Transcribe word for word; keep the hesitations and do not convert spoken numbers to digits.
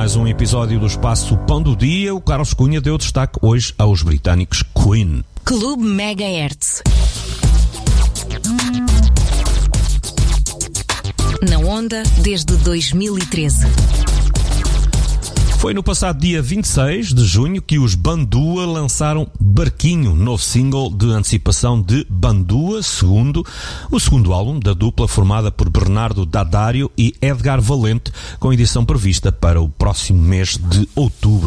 mais um episódio do Espaço Pão do Dia. O Carlos Cunha deu destaque hoje aos britânicos Queen. Clube Megahertz. Na onda desde dois mil e treze. Foi no passado dia vinte e seis de junho que os Bandua lançaram Barquinho, novo single de antecipação de Bandua, segundo, o segundo álbum da dupla formada por Bernardo Daddario e Edgar Valente, com edição prevista para o próximo mês de outubro.